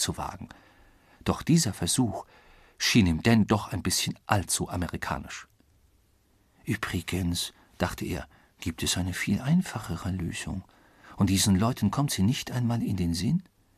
zu wagen. Doch dieser Versuch schien ihm denn doch ein bisschen allzu amerikanisch. »Übrigens«, dachte er, »gibt es eine viel einfachere Lösung. Und diesen Leuten kommt sie nicht einmal in den Sinn?«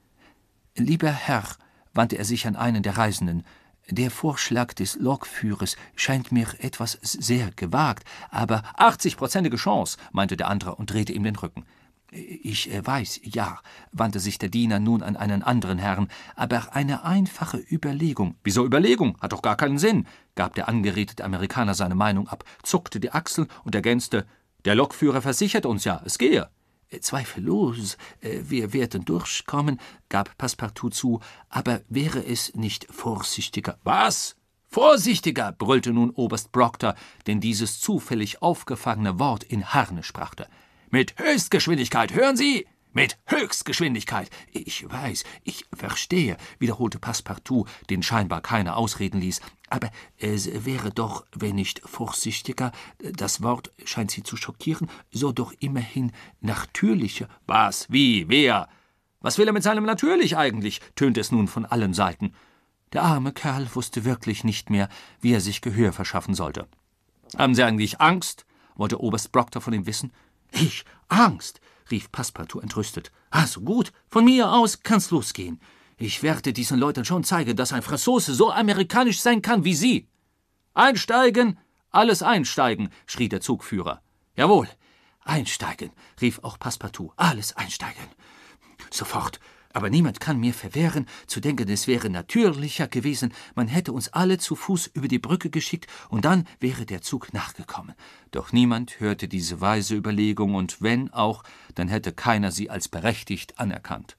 »Lieber Herr«, wandte er sich an einen der Reisenden, »der Vorschlag des Lokführers scheint mir etwas sehr gewagt, aber 80-prozentige Chance«, meinte der andere und drehte ihm den Rücken. »Ich weiß, ja«, wandte sich der Diener nun an einen anderen Herrn, »aber eine einfache Überlegung.« »Wieso Überlegung? Hat doch gar keinen Sinn«, gab der angeredete Amerikaner seine Meinung ab, zuckte die Achseln und ergänzte, »der Lokführer versichert uns ja, es gehe.« »Zweifellos, wir werden durchkommen«, gab Passepartout zu, »aber wäre es nicht vorsichtiger?« »Was? Vorsichtiger«, brüllte nun Oberst Proctor, den dieses zufällig aufgefangene Wort in Harnisch brachte. »Mit Höchstgeschwindigkeit, hören Sie? Mit Höchstgeschwindigkeit!« »Ich weiß, ich verstehe«, wiederholte Passepartout, den scheinbar keine Ausreden ließ, »aber es wäre doch, wenn nicht vorsichtiger, das Wort scheint Sie zu schockieren, so doch immerhin natürlicher.« »Was? Wie? Wer? Was will er mit seinem Natürlich eigentlich?« tönte es nun von allen Seiten. Der arme Kerl wusste wirklich nicht mehr, wie er sich Gehör verschaffen sollte. »Haben Sie eigentlich Angst?« wollte Oberst Proctor von ihm wissen. »Ich? Angst?«, rief Passepartout entrüstet. »Also gut, von mir aus kann's losgehen. Ich werde diesen Leuten schon zeigen, dass ein Franzose so amerikanisch sein kann wie Sie.« »Einsteigen, alles einsteigen«, schrie der Zugführer. »Jawohl, einsteigen«, rief auch Passepartout. »Alles einsteigen. Sofort. Aber niemand kann mir verwehren, zu denken, es wäre natürlicher gewesen, man hätte uns alle zu Fuß über die Brücke geschickt, und dann wäre der Zug nachgekommen.« Doch niemand hörte diese weise Überlegung, und wenn auch, dann hätte keiner sie als berechtigt anerkannt.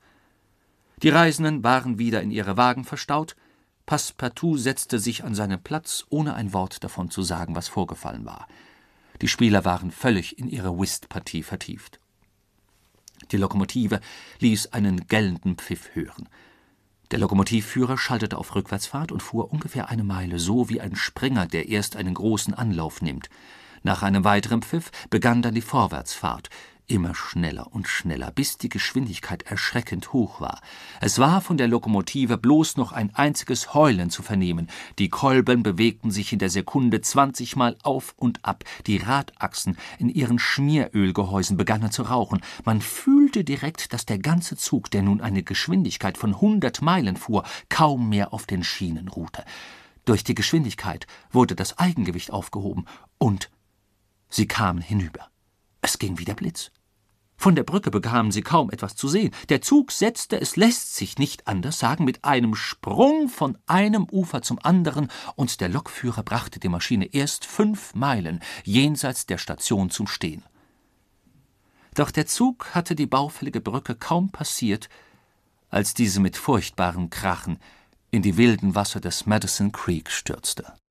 Die Reisenden waren wieder in ihre Wagen verstaut. Passepartout setzte sich an seinen Platz, ohne ein Wort davon zu sagen, was vorgefallen war. Die Spieler waren völlig in ihre Whistpartie vertieft. Die Lokomotive ließ einen gellenden Pfiff hören. Der Lokomotivführer schaltete auf Rückwärtsfahrt und fuhr ungefähr eine Meile, so wie ein Springer, der erst einen großen Anlauf nimmt. Nach einem weiteren Pfiff begann dann die Vorwärtsfahrt, immer schneller und schneller, bis die Geschwindigkeit erschreckend hoch war. Es war von der Lokomotive bloß noch ein einziges Heulen zu vernehmen. Die Kolben bewegten sich in der Sekunde 20-mal auf und ab. Die Radachsen in ihren Schmierölgehäusen begannen zu rauchen. Man fühlte direkt, dass der ganze Zug, der nun eine Geschwindigkeit von 100 Meilen fuhr, kaum mehr auf den Schienen ruhte. Durch die Geschwindigkeit wurde das Eigengewicht aufgehoben und sie kamen hinüber. Es ging wie der Blitz. Von der Brücke bekamen sie kaum etwas zu sehen. Der Zug setzte, es lässt sich nicht anders sagen, mit einem Sprung von einem Ufer zum anderen, und der Lokführer brachte die Maschine erst 5 Meilen jenseits der Station zum Stehen. Doch der Zug hatte die baufällige Brücke kaum passiert, als diese mit furchtbarem Krachen in die wilden Wasser des Madison Creek stürzte.